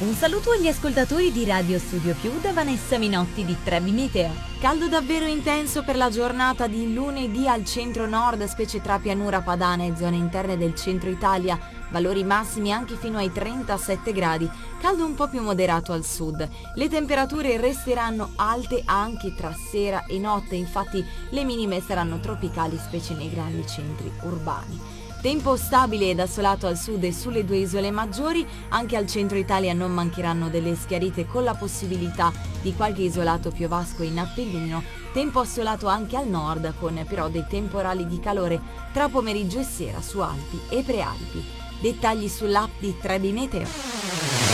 Un saluto agli ascoltatori di Radio Studio Più da Vanessa Minotti di Trebi Meteo. Caldo davvero intenso per la giornata di lunedì al centro-nord, specie tra pianura padana e zone interne del centro Italia, valori massimi anche fino ai 37 gradi, caldo un po' più moderato al sud. Le temperature resteranno alte anche tra sera e notte, infatti le minime saranno tropicali, specie nei grandi centri urbani. Tempo stabile ed assolato al sud e sulle due isole maggiori, anche al centro Italia non mancheranno delle schiarite con la possibilità di qualche isolato piovasco in Appennino, tempo assolato anche al nord con però dei temporali di calore tra pomeriggio e sera su Alpi e Prealpi. Dettagli sull'app di Trebi Meteo.